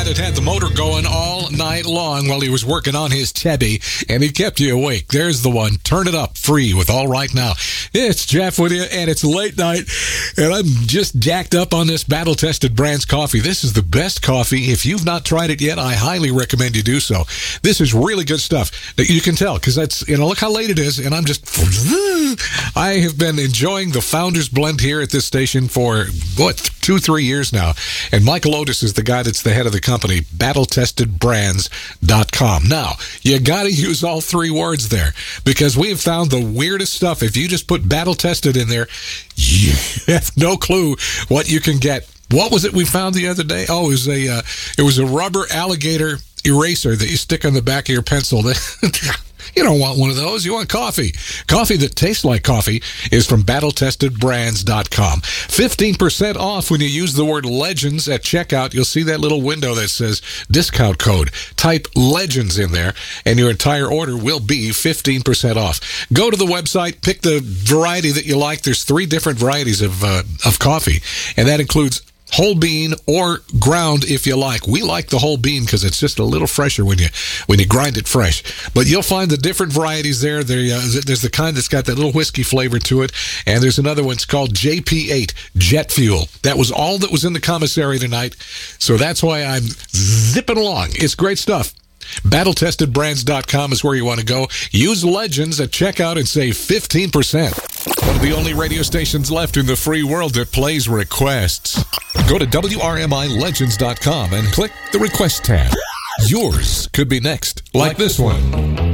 that had the motor going all night long while he was working on his Chevy, and he kept you awake. There's the one. Turn it up free with All Right Now. It's Jeff with you, and it's late night, and I'm just jacked up on this battle-tested Brands coffee. This is the best coffee. If you've not tried it yet, I highly recommend you do so. This is really good stuff. You can tell, because that's, look how late it is, and I'm just... I have been enjoying the Founders Blend here at this station for, 2-3 years now. And Michael Otis is the guy that's the head of the company, battletestedbrands.com. Now, you got to use all 3 words there, because we have found the weirdest stuff. If you just put battle tested in there, you have no clue what you can get. What was it we found the other day? Oh, it was a rubber alligator eraser that you stick on the back of your pencil. You don't want one of those. You want coffee. Coffee that tastes like coffee is from battletestedbrands.com. 15% off when you use the word Legends at checkout. You'll see that little window that says discount code. Type Legends in there, and your entire order will be 15% off. Go to the website, pick the variety that you like. There's 3 different varieties of coffee, and that includes whole bean or ground if you like. We like the whole bean because it's just a little fresher when you grind it fresh. But you'll find the different varieties there. There's the kind that's got that little whiskey flavor to it, and there's another one. It's called JP8 Jet Fuel. That was all that was in the commissary tonight, so that's why I'm zipping along. It's great stuff. BattleTestedBrands.com is where you want to go. Use Legends at checkout and save 15%. One of the only radio stations left in the free world that plays requests. Go to WRMILegends.com and click the Request tab. Yours could be next, like this one.